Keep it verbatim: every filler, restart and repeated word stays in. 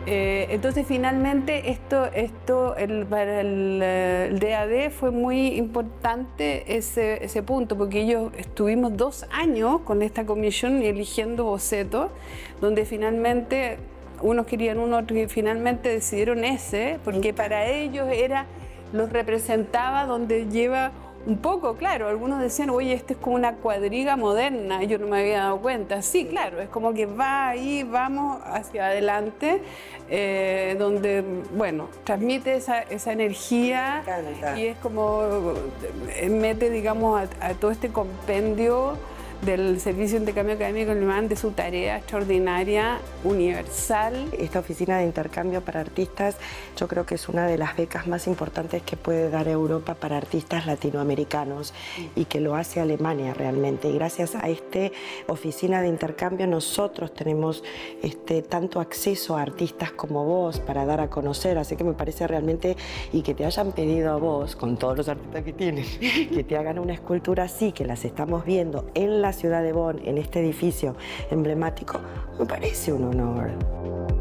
Eh, entonces finalmente esto, esto el, para el, el D A D fue muy importante ese, ese punto, porque ellos estuvimos dos años con esta comisión y eligiendo bocetos, donde finalmente unos querían uno, otros y finalmente decidieron ese, porque para ellos era, los representaba donde lleva un poco, claro, algunos decían, oye, esto es como una cuadriga moderna, yo no me había dado cuenta. Sí, claro, es como que va ahí, vamos hacia adelante, eh, donde, bueno, transmite esa, esa energía y es como, eh, mete, digamos, a, a todo este compendio del Servicio de Intercambio Académico Alemán de su tarea extraordinaria, universal. Esta oficina de intercambio para artistas yo creo que es una de las becas más importantes que puede dar Europa para artistas latinoamericanos y que lo hace Alemania realmente. Y gracias a esta oficina de intercambio nosotros tenemos este, tanto acceso a artistas como vos para dar a conocer, así que me parece realmente, y que te hayan pedido a vos, con todos los artistas que tienes, que te hagan una escultura así, que las estamos viendo en la ciudad de Bonn, en este edificio emblemático, me parece un honor.